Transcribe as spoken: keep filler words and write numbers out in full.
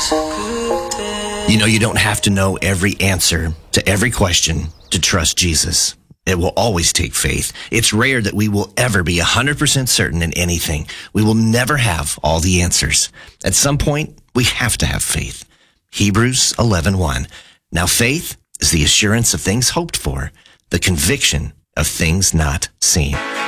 You know, you don't have to know every answer to every question to trust Jesus. It will always take faith. It's rare that we will ever be one hundred percent certain in anything. We will never have all the answers. At some point, we have to have faith. Hebrews eleven one. Now faith is the assurance of things hoped for, the conviction of things not seen.